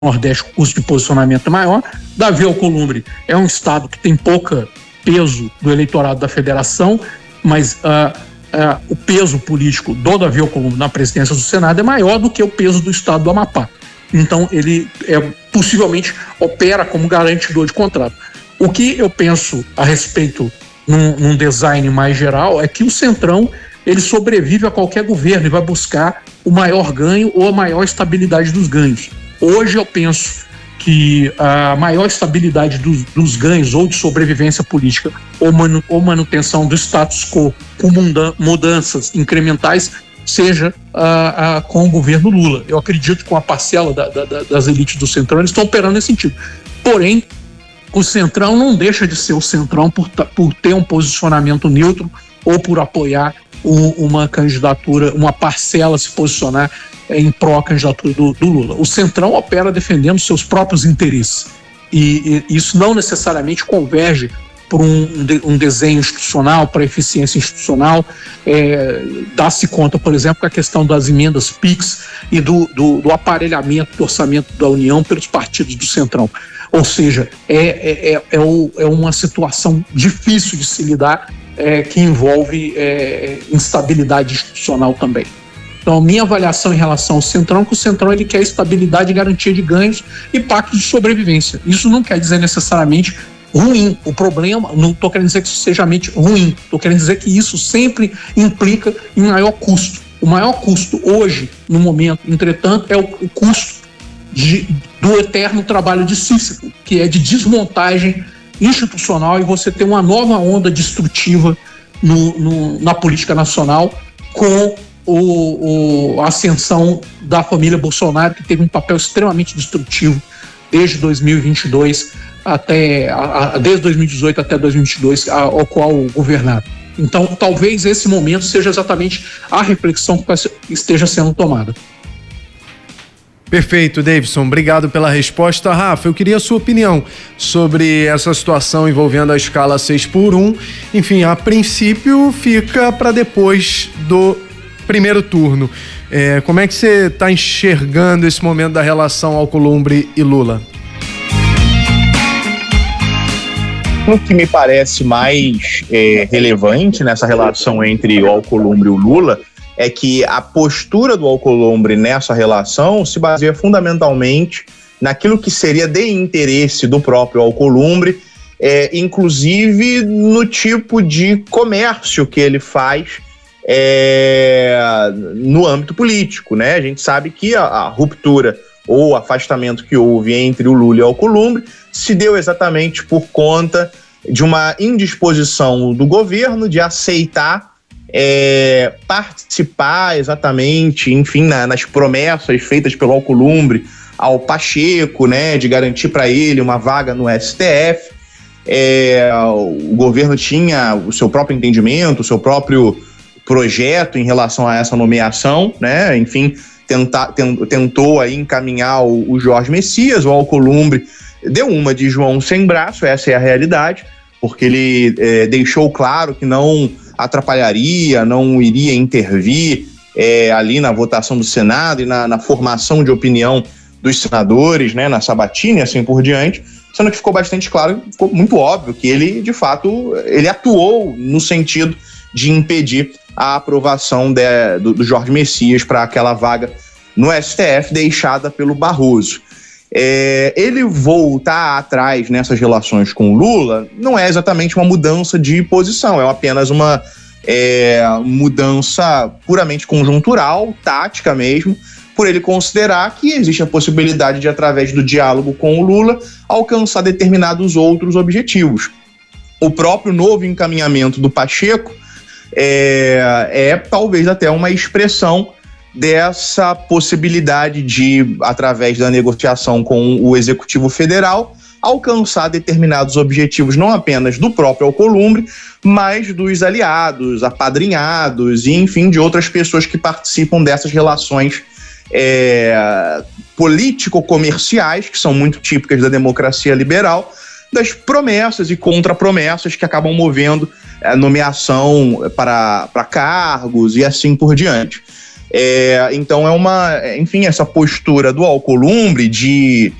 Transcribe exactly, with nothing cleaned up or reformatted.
Nordeste o custo de posicionamento é maior. Davi Alcolumbre é um estado que tem pouco peso do eleitorado da federação, mas uh, uh, o peso político do Davi Alcolumbre na presidência do Senado é maior do que o peso do estado do Amapá. Então ele é, possivelmente opera como garantidor de contrato. O que eu penso a respeito num, num design mais geral é que o Centrão ele sobrevive a qualquer governo e vai buscar o maior ganho ou a maior estabilidade dos ganhos. Hoje eu penso que a maior estabilidade dos, dos ganhos ou de sobrevivência política ou, manu, ou manutenção do status quo com muda, mudanças incrementais seja uh, uh, com o governo Lula. Eu acredito que com a parcela da, da, das elites do Centrão eles estão operando nesse sentido. Porém, o Centrão não deixa de ser o Centrão por, por ter um posicionamento neutro ou por apoiar um, uma candidatura, uma parcela se posicionar em pró-candidatura do, do Lula. O Centrão opera defendendo seus próprios interesses e, e isso não necessariamente converge por um, um desenho institucional, para eficiência institucional. É, dá-se conta, por exemplo, com a questão das emendas PIX e do, do, do aparelhamento do orçamento da União pelos partidos do Centrão. Ou seja, é, é, é, o, é uma situação difícil de se lidar, é, que envolve é, instabilidade institucional também. Então, minha avaliação em relação ao Centrão é que o Centrão ele quer estabilidade e garantia de ganhos e pacto de sobrevivência. Isso não quer dizer necessariamente ruim. O problema, não estou querendo dizer que isso seja ruim, estou querendo dizer que isso sempre implica em maior custo. O maior custo hoje, no momento, entretanto, é o, o custo de, do eterno trabalho de Sísifo, que é de desmontagem institucional e você ter uma nova onda destrutiva no, no, na política nacional com O, o, a ascensão da família Bolsonaro, que teve um papel extremamente destrutivo desde dois mil e vinte e dois até a, a, desde dois mil e dezoito até dois mil e vinte e dois, a, ao qual governaram. Então, talvez esse momento seja exatamente a reflexão que esteja sendo tomada. Perfeito, Davidson. Obrigado pela resposta. Rafa, eu queria a sua opinião sobre essa situação envolvendo a escala seis por um. Enfim, a princípio fica para depois do primeiro turno. É, como é que você está enxergando esse momento da relação Alcolumbre e Lula? O que me parece mais é, relevante nessa relação entre o Alcolumbre e o Lula é que a postura do Alcolumbre nessa relação se baseia fundamentalmente naquilo que seria de interesse do próprio Alcolumbre, é, inclusive no tipo de comércio que ele faz É, no âmbito político, né? A gente sabe que a, a ruptura ou afastamento que houve entre o Lula e o Alcolumbre se deu exatamente por conta de uma indisposição do governo de aceitar é, participar exatamente, enfim, na, nas promessas feitas pelo Alcolumbre ao Pacheco, né? De garantir para ele uma vaga no S T F. É, o governo tinha o seu próprio entendimento, o seu próprio projeto em relação a essa nomeação, né? Enfim, tenta, tentou aí encaminhar o, o Jorge Messias. O Alcolumbre deu uma de João sem braço, essa é a realidade, porque ele é, deixou claro que não atrapalharia, não iria intervir é, ali na votação do Senado e na, na formação de opinião dos senadores, né? Na sabatina e assim por diante, sendo que ficou bastante claro, ficou muito óbvio que ele, de fato, ele atuou no sentido de impedir a aprovação de, do, do Jorge Messias para aquela vaga no S T F deixada pelo Barroso. É, ele voltar atrás nessas relações com o Lula não é exatamente uma mudança de posição, é apenas uma é, mudança puramente conjuntural, tática mesmo, por ele considerar que existe a possibilidade de, através do diálogo com o Lula, alcançar determinados outros objetivos. O próprio novo encaminhamento do Pacheco É, é talvez até uma expressão dessa possibilidade de, através da negociação com o Executivo Federal, alcançar determinados objetivos não apenas do próprio Alcolumbre, mas dos aliados, apadrinhados e, enfim, de outras pessoas que participam dessas relações é, político-comerciais, que são muito típicas da democracia liberal, das promessas e contrapromessas que acabam movendo a nomeação para, para cargos e assim por diante. É, então é uma, enfim, essa postura do Alcolumbre de